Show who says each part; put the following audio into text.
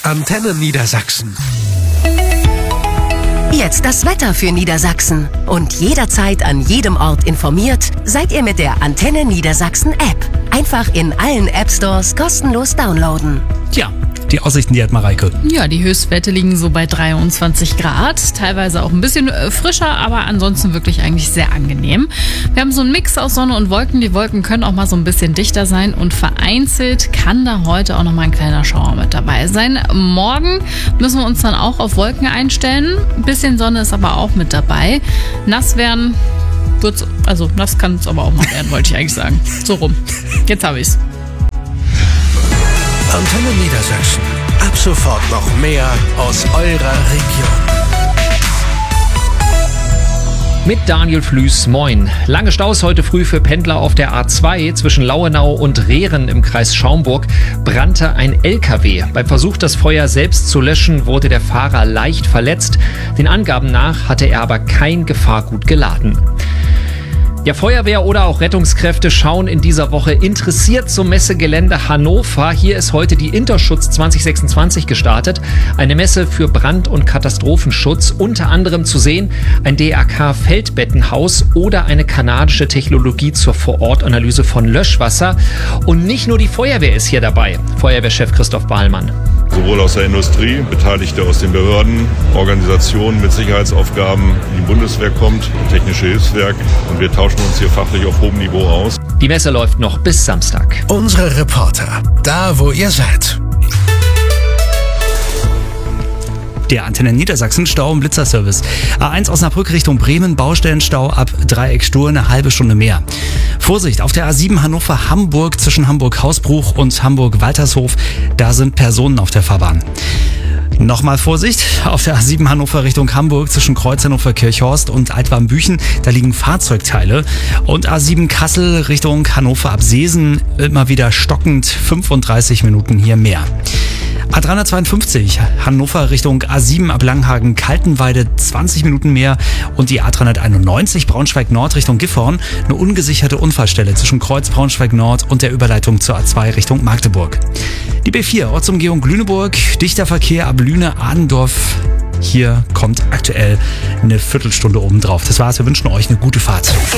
Speaker 1: Antenne Niedersachsen.
Speaker 2: Jetzt das Wetter für Niedersachsen. Und jederzeit an jedem Ort informiert seid ihr mit der Antenne Niedersachsen App. Einfach in allen App-Stores kostenlos downloaden.
Speaker 3: Tja, die Aussichten, die hat Mareike.
Speaker 4: Ja, die Höchstwerte liegen so bei 23 Grad. Teilweise auch ein bisschen frischer, aber ansonsten wirklich eigentlich sehr angenehm. Wir haben so einen Mix aus Sonne und Wolken. Die Wolken können auch mal so ein bisschen dichter sein und vereinzelt kann da heute auch noch mal ein kleiner Schauer mit dabei sein. Morgen müssen wir uns dann auch auf Wolken einstellen. Ein bisschen Sonne ist aber auch mit dabei. Nass werden wird's, also nass kann es aber auch mal werden, wollte ich eigentlich sagen. So rum. Jetzt habe ich's.
Speaker 1: Antenne Niedersachsen. Ab sofort noch mehr aus eurer Region.
Speaker 5: Mit Daniel Flüß, moin. Lange Staus heute früh für Pendler auf der A2 zwischen Lauenau und Rehren im Kreis Schaumburg brannte ein LKW. Beim Versuch, das Feuer selbst zu löschen, wurde der Fahrer leicht verletzt. Den Angaben nach hatte er aber kein Gefahrgut geladen. Ja, Feuerwehr oder auch Rettungskräfte schauen in dieser Woche interessiert zum Messegelände Hannover. Hier ist heute die Interschutz 2026 gestartet. Eine Messe für Brand- und Katastrophenschutz. Unter anderem zu sehen ein DRK-Feldbettenhaus oder eine kanadische Technologie zur Vorortanalyse von Löschwasser. Und nicht nur die Feuerwehr ist hier dabei. Feuerwehrchef Christoph Bahlmann.
Speaker 6: Sowohl aus der Industrie, Beteiligte aus den Behörden, Organisationen mit Sicherheitsaufgaben, die Bundeswehr kommt, Technische Hilfswerk und wir tauschen uns hier fachlich auf hohem Niveau aus.
Speaker 5: Die Messe läuft noch bis Samstag.
Speaker 1: Unsere Reporter, da wo ihr seid.
Speaker 3: Der Antenne Niedersachsen Stau- und Blitzerservice. A1 Osnabrück Richtung Bremen, Baustellenstau ab Dreieck Stur, eine halbe Stunde mehr. Vorsicht, auf der A7 Hannover-Hamburg zwischen Hamburg-Hausbruch und Hamburg-Waltershof, da sind Personen auf der Fahrbahn. Nochmal Vorsicht, auf der A7 Hannover Richtung Hamburg zwischen Kreuz Hannover-Kirchhorst und Altwarmbüchen, da liegen Fahrzeugteile. Und A7 Kassel Richtung Hannover ab Seesen, immer wieder stockend, 35 Minuten hier mehr. A352 Hannover Richtung A7 ab Langhagen-Kaltenweide 20 Minuten mehr und die A391 Braunschweig-Nord Richtung Gifhorn, eine ungesicherte Unfallstelle zwischen Kreuz Braunschweig-Nord und der Überleitung zur A2 Richtung Magdeburg. Die B4 Ortsumgehung Lüneburg, dichter Verkehr ab Lüne-Adendorf. Hier kommt aktuell eine Viertelstunde obendrauf. Das war's, wir wünschen euch eine gute Fahrt.